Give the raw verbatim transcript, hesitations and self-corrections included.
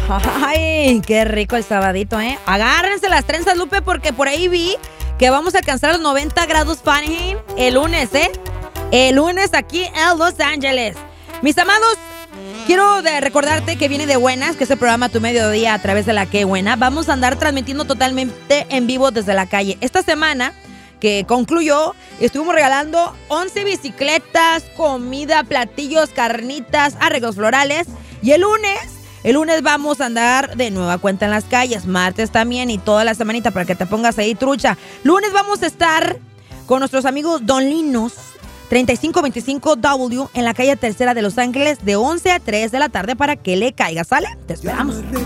Ay, qué rico el sabadito, ¿eh? Agárrense las trenzas, Lupe, porque por ahí vi que vamos a alcanzar los noventa grados Fahrenheit el lunes, ¿eh? El lunes aquí en Los Ángeles. Mis amados, quiero de recordarte que viene de buenas, que es el programa Tu Mediodía a través de la Qué Buena. Vamos a andar transmitiendo totalmente en vivo desde la calle. Esta semana que concluyó, estuvimos regalando once bicicletas, comida, platillos, carnitas, arreglos florales. Y el lunes, el lunes vamos a andar de nueva cuenta en las calles. Martes también y toda la semanita para que te pongas ahí trucha. Lunes vamos a estar con nuestros amigos Don Linos, treinta y cinco veinticinco W en la calle Tercera de Los Ángeles de once a tres de la tarde para que le caiga. ¿Sale? Te esperamos.